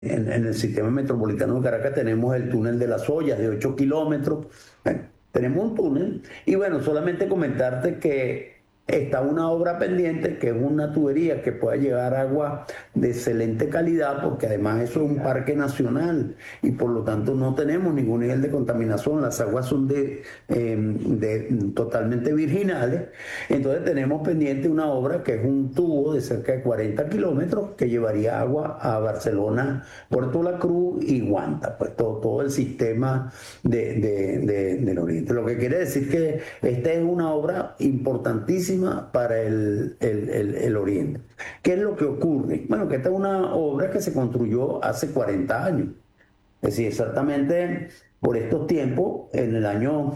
en el sistema metropolitano de Caracas tenemos el túnel de las Ollas de 8 kilómetros. Bueno, tenemos un túnel y bueno, solamente comentarte que está una obra pendiente, que es una tubería que pueda llevar agua de excelente calidad, porque además eso es un parque nacional y por lo tanto no tenemos ningún nivel de contaminación, las aguas son totalmente virginales. Entonces tenemos pendiente una obra que es un tubo de cerca de 40 kilómetros que llevaría agua a Barcelona, Puerto La Cruz y Guanta, pues todo el sistema del Oriente. Lo que quiere decir que esta es una obra importantísima para el Oriente. ¿Qué es lo que ocurre? Bueno, que esta es una obra que se construyó hace 40 años. Es decir, exactamente por estos tiempos, en el año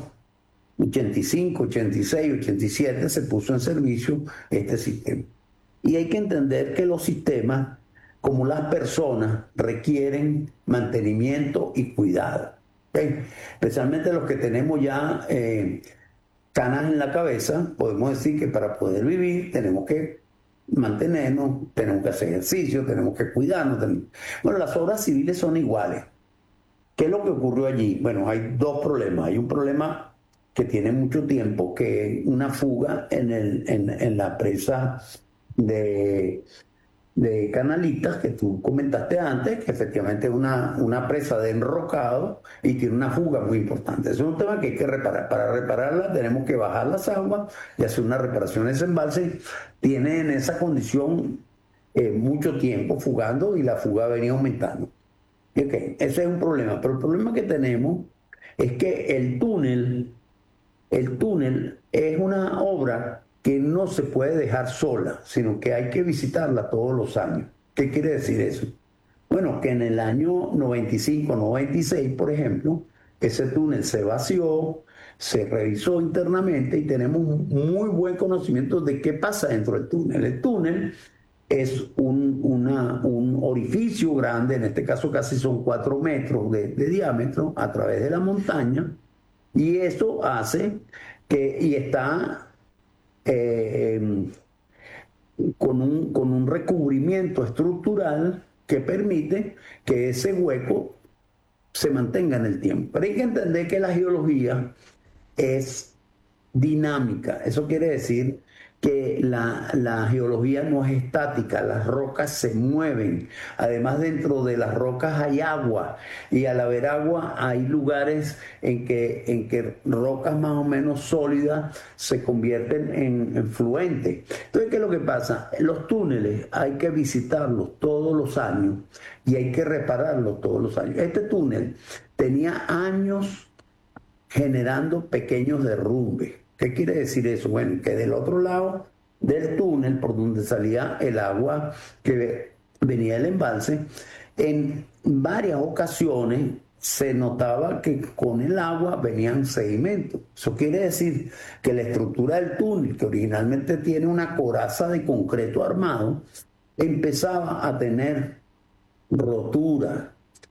85, 86, 87, se puso en servicio este sistema. Y hay que entender que los sistemas, como las personas, requieren mantenimiento y cuidado. ¿Okay? Especialmente los que tenemos ya canas en la cabeza, podemos decir que para poder vivir tenemos que mantenernos, tenemos que hacer ejercicio, tenemos que cuidarnos. Bueno, las obras civiles son iguales. ¿Qué es lo que ocurrió allí? Bueno, hay dos problemas. Hay un problema que tiene mucho tiempo, que es una fuga en la presa de, de Canalitas, que tú comentaste antes, que efectivamente es una presa de enrocado y tiene una fuga muy importante. Ese es un tema que hay que reparar. Para repararla tenemos que bajar las aguas y hacer una reparación. Ese embalse tiene en esa condición mucho tiempo fugando y la fuga venía aumentando. Y okay, ese es un problema. Pero el problema que tenemos es que el túnel es una obra que no se puede dejar sola, sino que hay que visitarla todos los años. ¿Qué quiere decir eso? Bueno, que en el año 95, 96, por ejemplo, ese túnel se vació, se revisó internamente y tenemos un muy buen conocimiento de qué pasa dentro del túnel. El túnel es un orificio grande, en este caso casi son 4 metros de diámetro a través de la montaña, y eso hace que, y está eh, con un recubrimiento estructural que permite que ese hueco se mantenga en el tiempo. Pero hay que entender que la geología es dinámica. Eso quiere decir que la geología no es estática, las rocas se mueven. Además, dentro de las rocas hay agua y al haber agua hay lugares en que rocas más o menos sólidas se convierten en fluentes. Entonces, ¿qué es lo que pasa? Los túneles hay que visitarlos todos los años y hay que repararlos todos los años. Este túnel tenía años generando pequeños derrumbes. ¿Qué quiere decir eso? Bueno, que del otro lado del túnel, por donde salía el agua que venía del embalse, en varias ocasiones se notaba que con el agua venían sedimentos. Eso quiere decir que la estructura del túnel, que originalmente tiene una coraza de concreto armado, empezaba a tener roturas,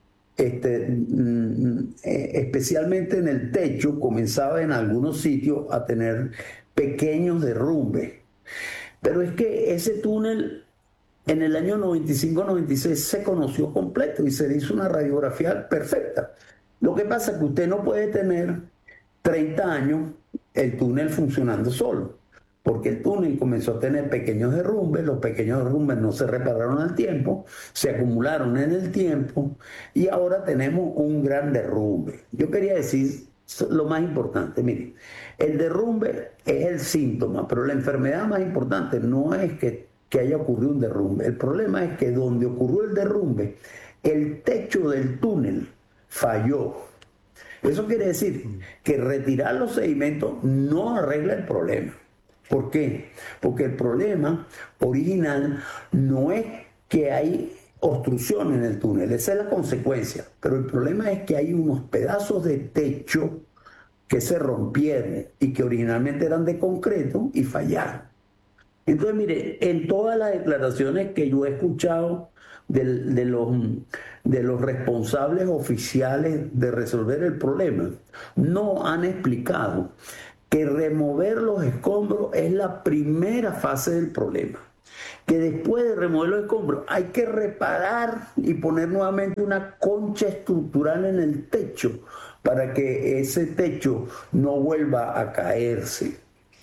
especialmente en el techo, comenzaba en algunos sitios a tener pequeños derrumbes. Pero es que ese túnel en el año 95-96 se conoció completo y se le hizo una radiografía perfecta. Lo que pasa es que usted no puede tener 30 años el túnel funcionando solo, porque el túnel comenzó a tener pequeños derrumbes, los pequeños derrumbes no se repararon al tiempo, se acumularon en el tiempo y ahora tenemos un gran derrumbe. Yo quería decir lo más importante, mire, el derrumbe es el síntoma, pero la enfermedad más importante no es que haya ocurrido un derrumbe. El problema es que donde ocurrió el derrumbe, el techo del túnel falló. Eso quiere decir que retirar los sedimentos no arregla el problema. ¿Por qué? Porque el problema original no es que hay obstrucción en el túnel, esa es la consecuencia, pero el problema es que hay unos pedazos de techo que se rompieron y que originalmente eran de concreto y fallaron. Entonces, mire, en todas las declaraciones que yo he escuchado de los responsables oficiales de resolver el problema, no han explicado que remover los escombros es la primera fase del problema. que después de remover los escombros hay que reparar y poner nuevamente una concha estructural en el techo para que ese techo no vuelva a caerse.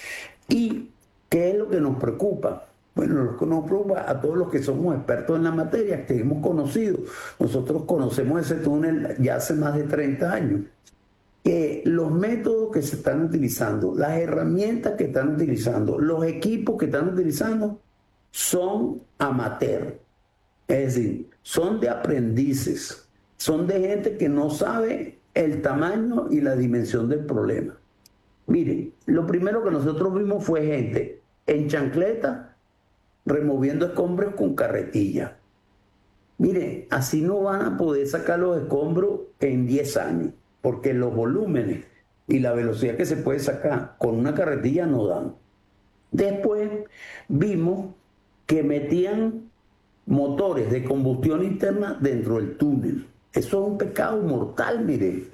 ¿Y qué es lo que nos preocupa? Bueno, lo que nos preocupa a todos los que somos expertos en la materia, que hemos conocido. Nosotros conocemos ese túnel ya hace más de 30 años. Que los métodos que se están utilizando, las herramientas que están utilizando, los equipos que están utilizando son amateur. Es decir, son de aprendices, son de gente que no sabe el tamaño y la dimensión del problema. Miren, lo primero que nosotros vimos fue gente en chancleta removiendo escombros con carretilla. Miren, así no van a poder sacar los escombros en 10 años, porque los volúmenes y la velocidad que se puede sacar con una carretilla no dan. Después vimos que metían motores de combustión interna dentro del túnel. Eso es un pecado mortal, miren.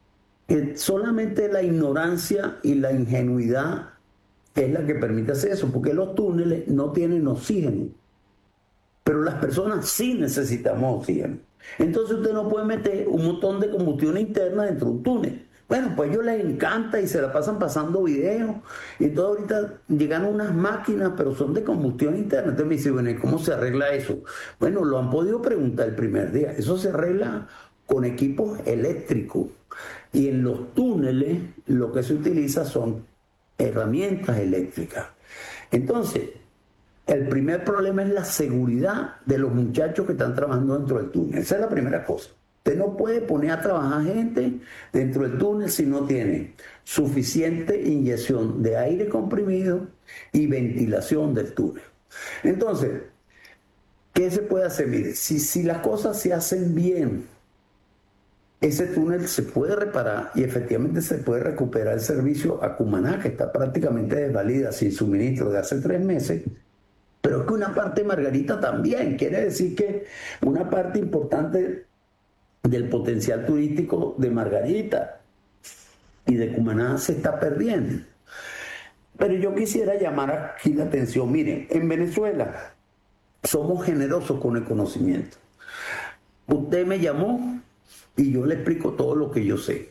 Solamente la ignorancia y la ingenuidad es la que permite hacer eso, porque los túneles no tienen oxígeno, pero las personas sí necesitamos oxígeno. Entonces usted no puede meter un montón de combustión interna dentro de un túnel. Bueno, pues a ellos les encanta y se la pasan pasando videos. Y entonces ahorita llegan unas máquinas, pero son de combustión interna. Entonces me dice, bueno, ¿y cómo se arregla eso? Bueno, lo han podido preguntar el primer día. Eso se arregla con equipos eléctricos. Y en los túneles lo que se utiliza son herramientas eléctricas. Entonces, el primer problema es la seguridad de los muchachos que están trabajando dentro del túnel. Esa es la primera cosa. Usted no puede poner a trabajar gente dentro del túnel si no tiene suficiente inyección de aire comprimido y ventilación del túnel. Entonces, ¿qué se puede hacer? Mire, si las cosas se hacen bien, ese túnel se puede reparar y efectivamente se puede recuperar el servicio a Cumaná, que está prácticamente desvalida sin suministro de hace 3 meses. Pero es que una parte de Margarita también, quiere decir que una parte importante del potencial turístico de Margarita y de Cumaná se está perdiendo. Pero yo quisiera llamar aquí la atención. Miren, en Venezuela somos generosos con el conocimiento. Usted me llamó y yo le explico todo lo que yo sé.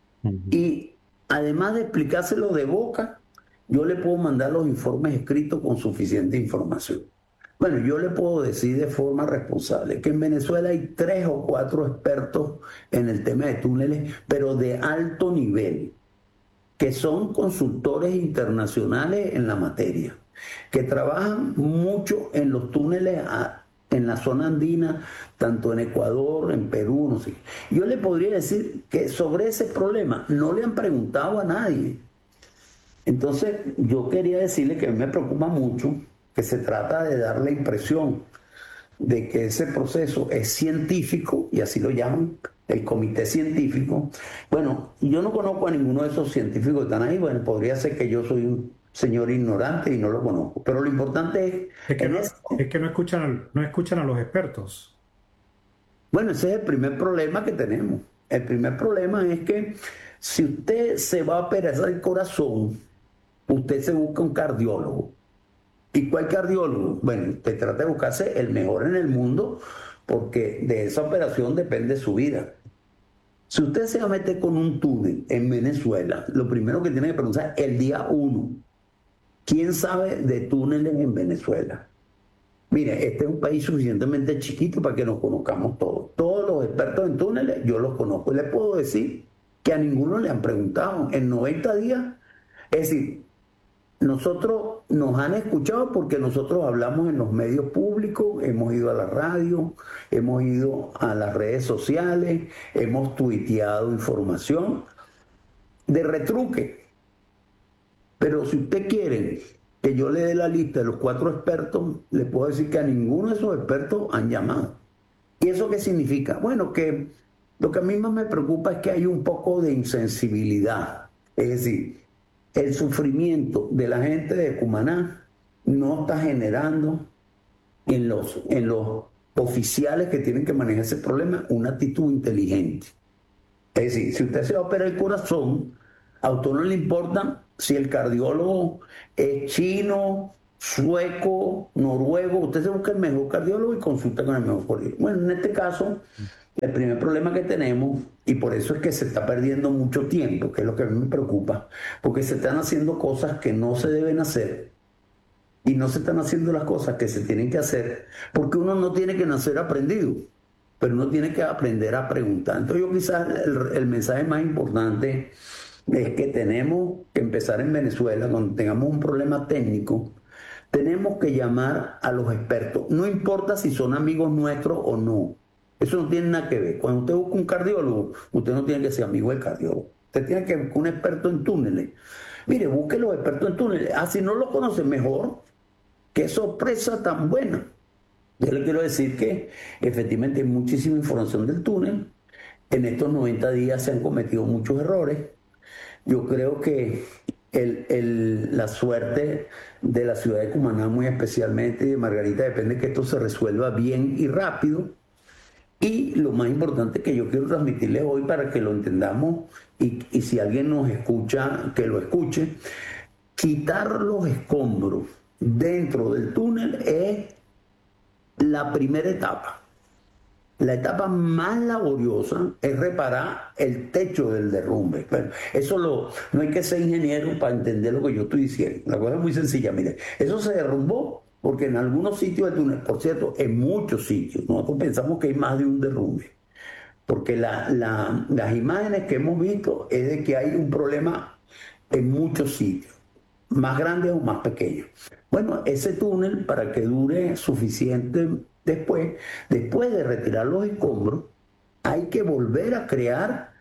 Y además de explicárselo de boca, yo le puedo mandar los informes escritos con suficiente información. Bueno, yo le puedo decir de forma responsable que en Venezuela hay 3 o 4 expertos en el tema de túneles, pero de alto nivel, que son consultores internacionales en la materia, que trabajan mucho en los túneles en la zona andina, tanto en Ecuador, en Perú, no sé. Yo le podría decir que sobre ese problema no le han preguntado a nadie. Entonces, yo quería decirle que a mí me preocupa mucho que se trata de dar la impresión de que ese proceso es científico, y así lo llaman, el comité científico. Bueno, yo no conozco a ninguno de esos científicos que están ahí. Bueno, podría ser que yo soy un señor ignorante y no lo conozco, pero lo importante Es que no, es es que no escuchan a los expertos. bueno, ese es el primer problema que tenemos. El primer problema es que si usted se va a operar el corazón, usted se busca un cardiólogo. ¿Y cuál cardiólogo? Bueno, usted trata de buscarse el mejor en el mundo, porque de esa operación depende su vida. Si usted se va a meter con un túnel en Venezuela, lo primero que tiene que preguntar el día 1, ¿quién sabe de túneles en Venezuela? Mire, este es un país suficientemente chiquito para que nos conozcamos todos. Todos los expertos en túneles yo los conozco. Y les puedo decir que a ninguno le han preguntado en 90 días. Es decir, nosotros nos han escuchado porque nosotros hablamos en los medios públicos, hemos ido a la radio, hemos ido a las redes sociales, hemos tuiteado información de retruque. Pero si usted quiere que yo le dé la lista de los 4 expertos, le puedo decir que a ninguno de esos expertos han llamado. ¿Y eso qué significa? Bueno, que lo que a mí más me preocupa es que hay un poco de insensibilidad. Es decir, el sufrimiento de la gente de Cumaná no está generando en los oficiales que tienen que manejar ese problema una actitud inteligente. Es decir, si usted se va a operar el corazón, a usted no le importa si el cardiólogo es chino, sueco, noruego, usted se busca el mejor cardiólogo y consulta con el mejor cardiólogo. Bueno, en este caso, el primer problema que tenemos, y por eso es que se está perdiendo mucho tiempo, que es lo que a mí me preocupa, porque se están haciendo cosas que no se deben hacer y no se están haciendo las cosas que se tienen que hacer, porque uno no tiene que nacer aprendido, pero uno tiene que aprender a preguntar. Entonces yo quizás el mensaje más importante es que tenemos que empezar en Venezuela, cuando tengamos un problema técnico, tenemos que llamar a los expertos. No importa si son amigos nuestros o no. Eso no tiene nada que ver. Cuando usted busca un cardiólogo, usted no tiene que ser amigo del cardiólogo. Usted tiene que buscar un experto en túneles. Mire, busque los expertos en túneles. Ah, si no lo conoce, mejor. Qué sorpresa tan buena. Yo le quiero decir que efectivamente hay muchísima información del túnel. En estos 90 días se han cometido muchos errores. Yo creo que la suerte de la ciudad de Cumaná, muy especialmente, y de Margarita, depende de que esto se resuelva bien y rápido. Y lo más importante que yo quiero transmitirles hoy para que lo entendamos y si alguien nos escucha, que lo escuche, quitar los escombros dentro del túnel es la primera etapa. La etapa más laboriosa es reparar el techo del derrumbe. Bueno, no hay que ser ingeniero para entender lo que yo estoy diciendo. La cosa es muy sencilla, mire. Eso se derrumbó porque en algunos sitios del túnel, por cierto, en muchos sitios, nosotros pensamos que hay más de un derrumbe. Porque las imágenes que hemos visto es de que hay un problema en muchos sitios, más grandes o más pequeños. Bueno, ese túnel, para que dure suficiente después de retirar los escombros, hay que volver a crear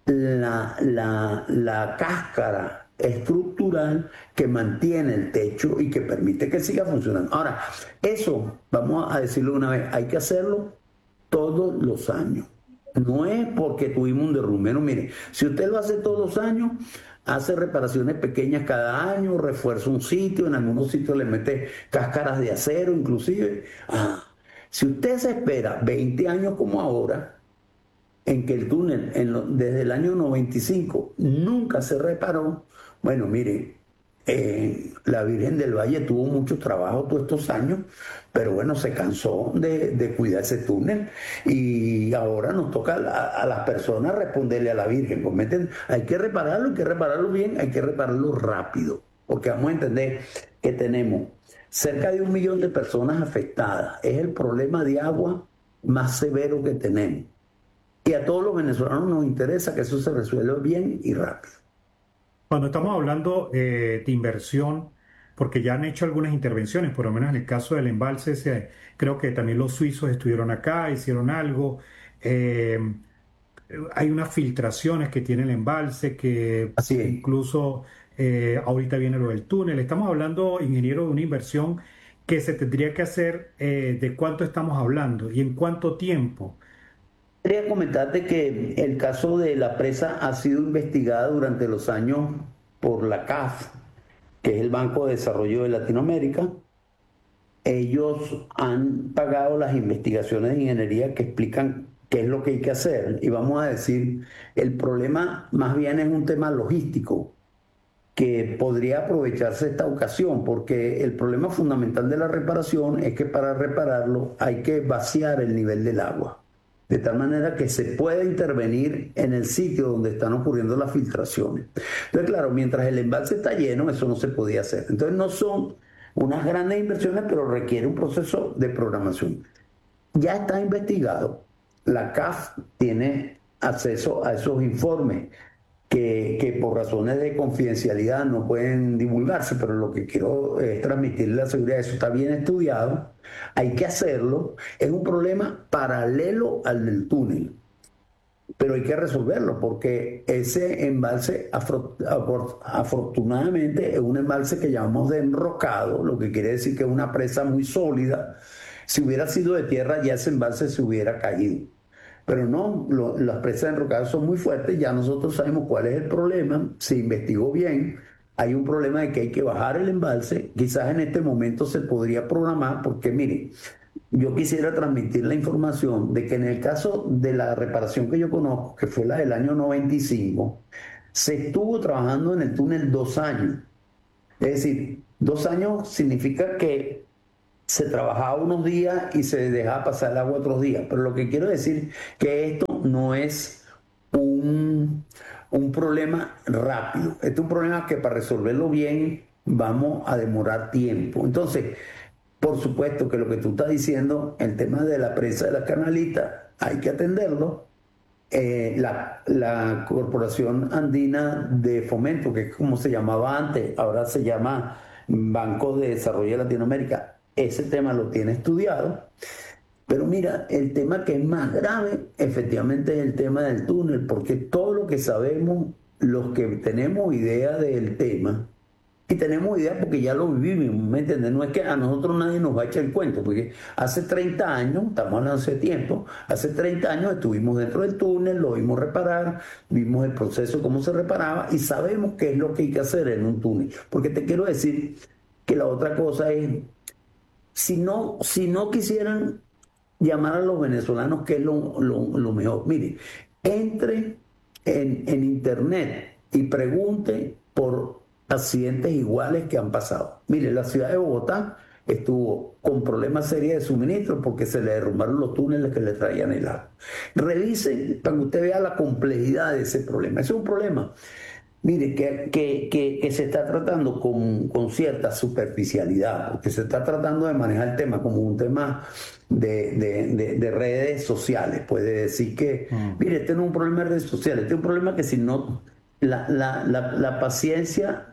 la cáscara estructural que mantiene el techo y que permite que siga funcionando. Ahora, eso, vamos a decirlo una vez, hay que hacerlo todos los años. No es porque tuvimos un derrumbe. No, mire, si usted lo hace todos los años, hace reparaciones pequeñas cada año, refuerza un sitio, en algunos sitios le mete cáscaras de acero inclusive. Si usted se espera 20 años como ahora, en que el túnel desde el año 95 nunca se reparó, bueno, mire, la Virgen del Valle tuvo mucho trabajo todos estos años, pero bueno, se cansó de cuidar ese túnel y ahora nos toca a las personas responderle a la Virgen. Hay que repararlo bien, hay que repararlo rápido, porque vamos a entender que tenemos cerca de 1 millón de personas afectadas. Es el problema de agua más severo que tenemos. Y a todos los venezolanos nos interesa que eso se resuelva bien y rápido. Cuando estamos hablando de inversión, porque ya han hecho algunas intervenciones, por lo menos en el caso del embalse, creo que también los suizos estuvieron acá, hicieron algo. eh, Hay unas filtraciones que tiene el embalse, que Así es. incluso ahorita viene lo del túnel. Estamos hablando, ingeniero, de una inversión que se tendría que hacer. ¿De cuánto estamos hablando y en cuánto tiempo? Quería comentarte que el caso de la presa ha sido investigada durante los años por la CAF, que es el Banco de Desarrollo de Latinoamérica. Ellos han pagado las investigaciones de ingeniería que explican qué es lo que hay que hacer. Y vamos a decir, el problema más bien es un tema logístico que podría aprovecharse esta ocasión, porque el problema fundamental de la reparación es que para repararlo hay que vaciar el nivel del agua, de tal manera que se pueda intervenir en el sitio donde están ocurriendo las filtraciones. Entonces, claro, mientras el embalse está lleno, eso no se podía hacer. Entonces, no son unas grandes inversiones, pero requiere un proceso de programación. Ya está investigado. La CAF tiene acceso a esos informes que por razones de confidencialidad no pueden divulgarse, pero lo que quiero es transmitirle la seguridad. Eso está bien estudiado, hay que hacerlo. Es un problema paralelo al del túnel, pero hay que resolverlo porque ese embalse afortunadamente es un embalse que llamamos de enrocado, lo que quiere decir que es una presa muy sólida. Si hubiera sido de tierra, ya ese embalse se hubiera caído. Pero no, las presas enrocadas son muy fuertes, ya nosotros sabemos cuál es el problema, se investigó bien, hay un problema de que hay que bajar el embalse, quizás en este momento se podría programar, porque mire, yo quisiera transmitir la información de que en el caso de la reparación que yo conozco, que fue la del año 95, se estuvo trabajando en el túnel 2 años. Es decir, 2 años significa que se trabajaba unos días y se dejaba pasar el agua otros días. Pero lo que quiero decir que esto no es un, un problema rápido. Este es un problema que para resolverlo bien vamos a demorar tiempo. Entonces, por supuesto que lo que tú estás diciendo, el tema de la presa de la Canalita, hay que atenderlo. La Corporación Andina de Fomento, que es como se llamaba antes, ahora se llama Banco de Desarrollo de Latinoamérica, ese tema lo tiene estudiado. Pero mira, el tema que es más grave efectivamente es el tema del túnel, porque todo lo que sabemos, los que tenemos idea del tema, y tenemos idea porque ya lo vivimos, ¿me entiendes? No es que a nosotros nadie nos va a echar el cuento, porque hace 30 años, estamos hablando hace tiempo, hace 30 años estuvimos dentro del túnel, lo vimos reparar, vimos el proceso, cómo se reparaba, y sabemos qué es lo que hay que hacer en un túnel. Porque te quiero decir que la otra cosa es, si no quisieran llamar a los venezolanos, que es lo mejor. Mire, entre en internet y pregunte por accidentes iguales que han pasado. Mire, la ciudad de Bogotá estuvo con problemas serios de suministro porque se le derrumbaron los túneles que le traían el agua. Revisen para que usted vea la complejidad de ese problema. Ese es un problema, mire, que se está tratando con cierta superficialidad, porque se está tratando de manejar el tema como un tema de redes sociales. Puede decir que, mire, este no es un problema de redes sociales, este es un problema que si no, la paciencia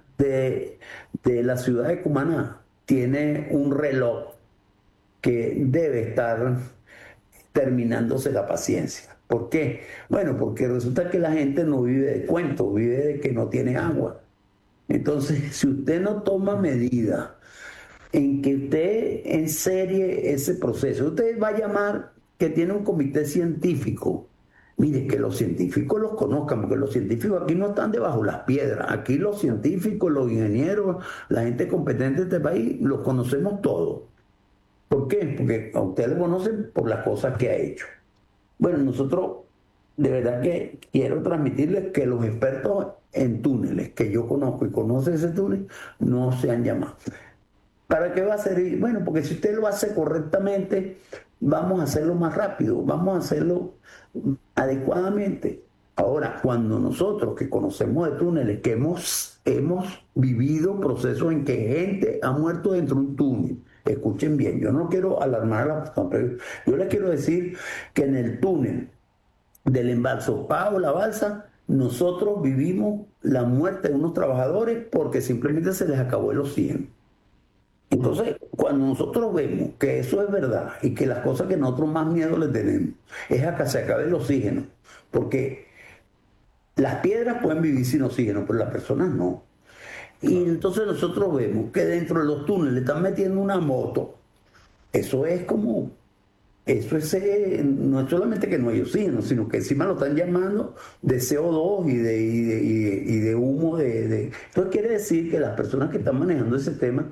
de la ciudad de Cumaná tiene un reloj que debe estar terminándose la paciencia. ¿Por qué? Bueno, porque resulta que la gente no vive de cuentos, vive de que no tiene agua. Entonces, si usted no toma medidas en que usted en serie ese proceso, usted va a llamar que tiene un comité científico. Mire, que los científicos los conozcan, porque los científicos aquí no están debajo las piedras. Aquí los científicos, los ingenieros, la gente competente de este país, los conocemos todos. ¿Por qué? Porque a usted lo conocen por las cosas que ha hecho. Bueno, nosotros de verdad que quiero transmitirles que los expertos en túneles que yo conozco y conocen ese túnel no se han llamado. ¿Para qué va a servir? Bueno, porque si usted lo hace correctamente, vamos a hacerlo más rápido, vamos a hacerlo adecuadamente. Ahora, cuando nosotros que conocemos de túneles, que hemos vivido procesos en que gente ha muerto dentro de un túnel, escuchen bien, yo no quiero alarmar a la persona, pero yo les quiero decir que en el túnel del embalse Pao La Balsa, nosotros vivimos la muerte de unos trabajadores porque simplemente se les acabó el oxígeno. Entonces, cuando nosotros vemos que eso es verdad y que las cosas que nosotros más miedo le tenemos es a que se acabe el oxígeno, porque las piedras pueden vivir sin oxígeno, pero las personas no. Y entonces nosotros vemos que dentro de los túneles están metiendo una moto. Eso es como, eso es, no es solamente que no hay oxígeno, sino que encima lo están llamando de CO2 y de humo. Entonces quiere decir que las personas que están manejando ese tema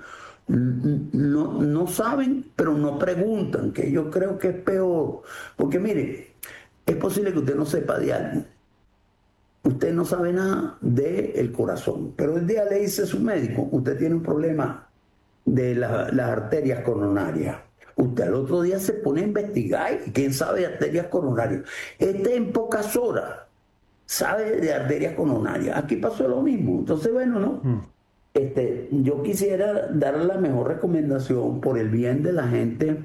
no saben, pero no preguntan, que yo creo que es peor. Porque mire, es posible que usted no sepa de algo. Usted no sabe nada del corazón, pero el día le dice a su médico, usted tiene un problema de las arterias coronarias. Usted al otro día se pone a investigar y quién sabe de arterias coronarias. Este en pocas horas sabe de arterias coronarias. Aquí pasó lo mismo. Entonces, bueno, ¿no? Yo quisiera dar la mejor recomendación por el bien de la gente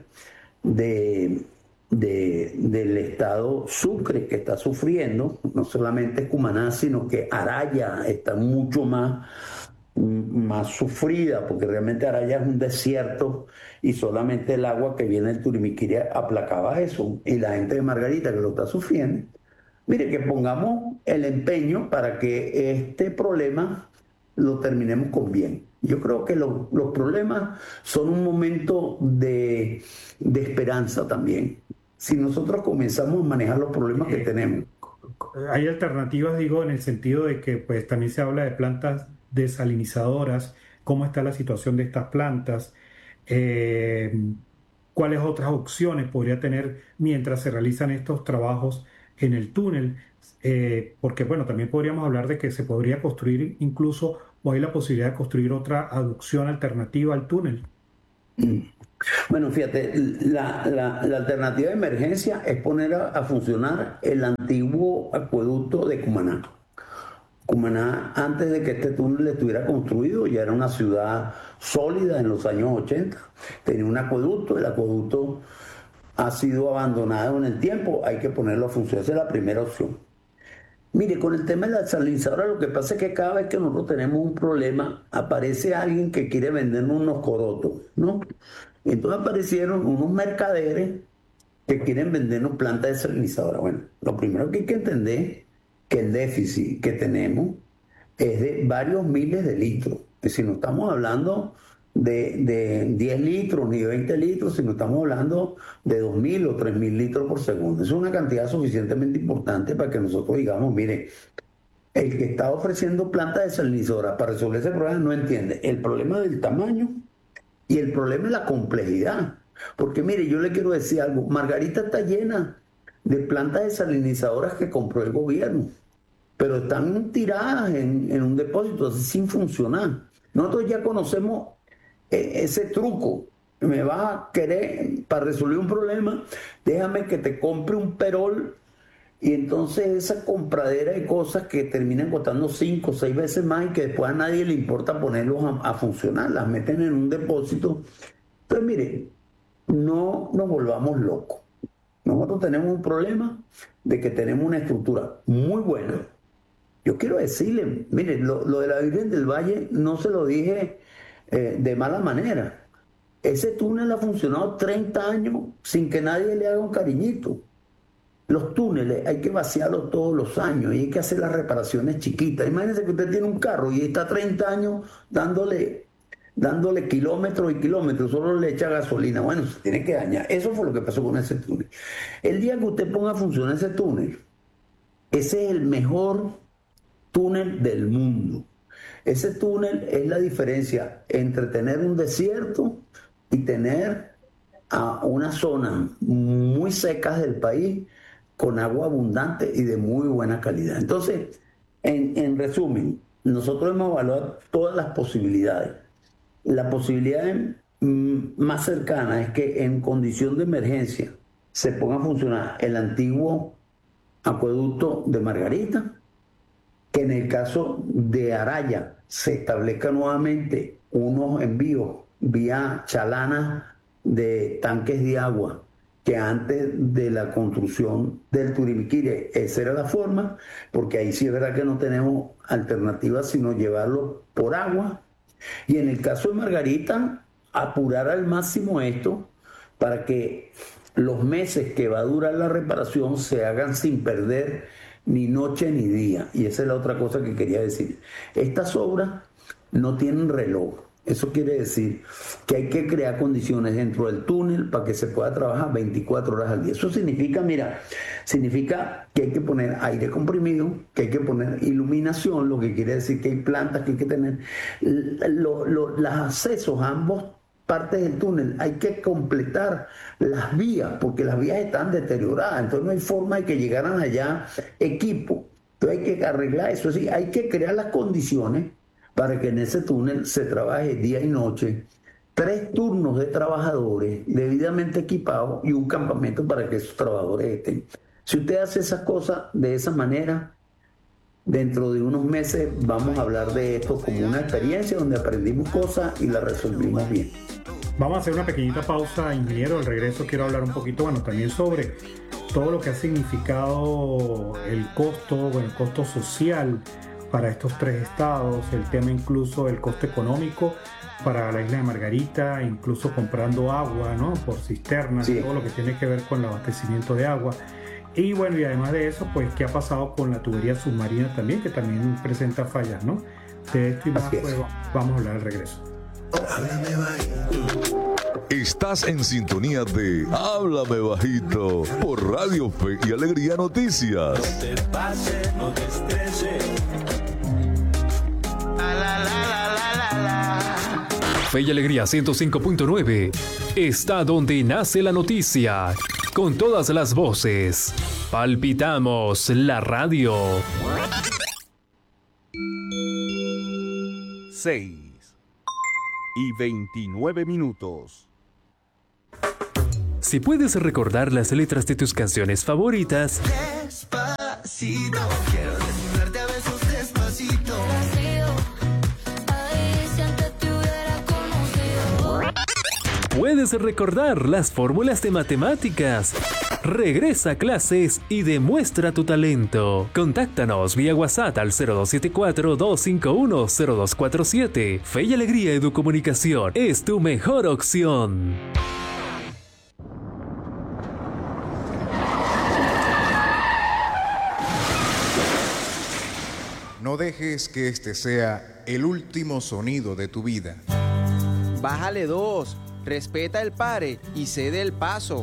del estado Sucre, que está sufriendo, no solamente Cumaná, sino que Araya está mucho más sufrida, porque realmente Araya es un desierto y solamente el agua que viene del Turimiquiri aplacaba eso, y la gente de Margarita que lo está sufriendo. Mire, que pongamos el empeño para que este problema lo terminemos con bien. Yo creo que los problemas son un momento de esperanza también. Si nosotros comenzamos a manejar los problemas que tenemos. Hay alternativas, digo, en el sentido de que pues también se habla de plantas desalinizadoras, cómo está la situación de estas plantas, eh, cuáles otras opciones podría tener mientras se realizan estos trabajos en el túnel, porque bueno, también podríamos hablar de que se podría construir incluso, o hay la posibilidad de construir otra aducción alternativa al túnel. Bueno, fíjate, la alternativa de emergencia es poner a funcionar el antiguo acueducto de Cumaná. Cumaná, antes de que este túnel estuviera construido, ya era una ciudad sólida en los años 80. Tenía un acueducto, el acueducto ha sido abandonado en el tiempo, hay que ponerlo a funcionar, esa es la primera opción. Mire, con el tema de la desalinizadora, lo que pasa es que cada vez que nosotros tenemos un problema, aparece alguien que quiere vendernos unos corotos, ¿no? Y entonces aparecieron unos mercaderes que quieren vendernos plantas desalinizadoras. Bueno, lo primero que hay que entender es que el déficit que tenemos es de varios miles de litros. Es decir, no estamos hablando de 10 litros ni 20 litros, sino estamos hablando de 2.000 o 3.000 litros por segundo. Es una cantidad suficientemente importante para que nosotros digamos, mire, el que está ofreciendo plantas desalinizadoras para resolver ese problema no entiende el problema del tamaño y el problema de la complejidad. Porque mire, yo le quiero decir algo, Margarita está llena de plantas desalinizadoras que compró el gobierno, pero están tiradas en un depósito así sin funcionar. Nosotros ya conocemos ese truco. Me vas a querer, para resolver un problema, déjame que te compre un perol, y entonces esa compradera de cosas que terminan costando 5 o 6 veces más y que después a nadie le importa ponerlos a funcionar, las meten en un depósito. Entonces, mire, no nos volvamos locos. Nosotros tenemos un problema de que tenemos una estructura muy buena. Yo quiero decirle, mire, lo de la Virgen del Valle no se lo dije de mala manera. Ese túnel ha funcionado 30 años sin que nadie le haga un cariñito. Los túneles hay que vaciarlos todos los años y hay que hacer las reparaciones chiquitas. Imagínense que usted tiene un carro y está 30 años dándole kilómetros y kilómetros, solo le echa gasolina. Bueno, se tiene que dañar. Eso fue lo que pasó con ese túnel. El día que usted ponga a funcionar ese túnel, ese es el mejor túnel del mundo. Ese túnel es la diferencia entre tener un desierto y tener unas zonas muy secas del país con agua abundante y de muy buena calidad. Entonces, en resumen, nosotros hemos evaluado todas las posibilidades. La posibilidad más cercana es que en condición de emergencia se ponga a funcionar el antiguo acueducto de Margarita, que en el caso de Araya se establezca nuevamente unos envíos vía chalana de tanques de agua, que antes de la construcción del Turimiquire esa era la forma, porque ahí sí es verdad que no tenemos alternativa sino llevarlo por agua. Y en el caso de Margarita, apurar al máximo esto para que los meses que va a durar la reparación se hagan sin perder ni noche ni día. Y esa es la otra cosa que quería decir. Estas obras no tienen reloj. Eso quiere decir que hay que crear condiciones dentro del túnel para que se pueda trabajar 24 horas al día. Eso significa, mira, significa que hay que poner aire comprimido, que hay que poner iluminación, lo que quiere decir que hay plantas que hay que tener. Los accesos a ambos partes del túnel, hay que completar las vías, porque las vías están deterioradas, entonces no hay forma de que llegaran allá equipo. Entonces hay que arreglar eso, sí, hay que crear las condiciones para que en ese túnel se trabaje día y noche, 3 turnos de trabajadores debidamente equipados y un campamento para que esos trabajadores estén. Si usted hace esas cosas de esa manera, dentro de unos meses vamos a hablar de esto como una experiencia donde aprendimos cosas y las resolvimos bien. Vamos a hacer una pequeñita pausa, ingeniero. Al regreso quiero hablar un poquito, bueno, también sobre todo lo que ha significado el costo social para estos 3 estados, el tema incluso del costo económico para la isla de Margarita, incluso comprando agua, ¿no? Por cisternas, sí. Todo lo que tiene que ver con el abastecimiento de agua. Y bueno, y además de eso, pues, ¿qué ha pasado con la tubería submarina también, que también presenta fallas, ¿no? De esto y más, pues, vamos a hablar al regreso. Háblame bajito. Estás en sintonía de Háblame Bajito por Radio Fe y Alegría Noticias. No te pases, no te estreses. Fe y Alegría 105.9 está donde nace la noticia. con todas las voces. Palpitamos la radio. 6:29. Si puedes recordar las letras de tus canciones favoritas, Despacito, quiero desnudarte a besos despacito. puedes recordar las fórmulas de matemáticas. Regresa a clases y demuestra tu talento. Contáctanos vía WhatsApp al 0274-251-0247. Fe y Alegría Educomunicación es tu mejor opción. No dejes que este sea el último sonido de tu vida. Bájale 2, respeta el pare y cede el paso.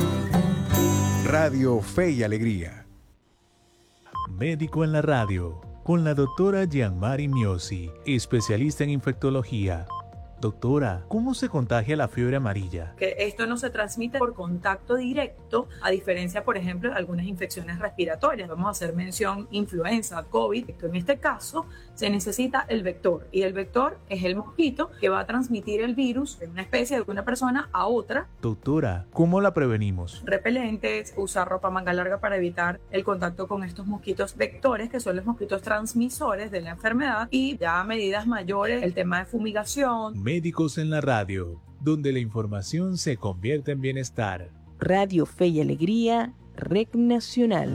Radio Fe y Alegría. Médico en la radio, con la doctora Gianmari Miosi, especialista en infectología. Doctora, ¿cómo se contagia la fiebre amarilla? Que esto no se transmite por contacto directo, a diferencia, por ejemplo, de algunas infecciones respiratorias. Vamos a hacer mención influenza, COVID. En este caso, se necesita el vector. Y el vector es el mosquito que va a transmitir el virus de una especie, de una persona a otra. Doctora, ¿cómo la prevenimos? Repelentes, usar ropa manga larga para evitar el contacto con estos mosquitos vectores, que son los mosquitos transmisores de la enfermedad. Y ya a medidas mayores, el tema de fumigación. Médicos en la radio, donde la información se convierte en bienestar. Radio Fe y Alegría, Red Nacional.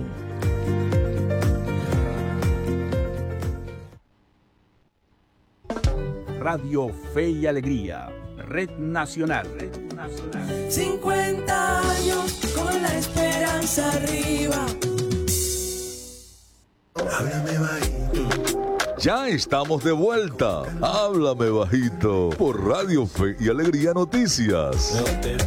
Radio Fe y Alegría, Red Nacional. 50 años con la esperanza arriba. Háblame bajito. Ya estamos de vuelta. Háblame bajito por Radio Fe y Alegría Noticias.